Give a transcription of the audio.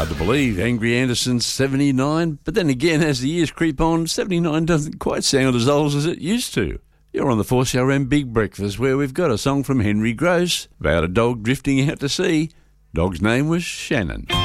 Hard to believe, Angry Anderson's 79, but then again, as the years creep on, 79 doesn't quite sound as old as it used to. You're on the 4CRM Big Breakfast, where we've got a song from Henry Gross about a dog drifting out to sea. Dog's name was Shannon.